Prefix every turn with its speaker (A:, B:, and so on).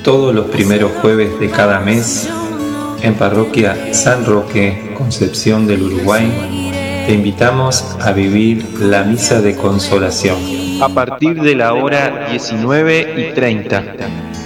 A: Todos los primeros jueves de cada mes, en Parroquia San Roque, Concepción del Uruguay, te invitamos a vivir la Misa de Consolación a partir de la hora 19:30.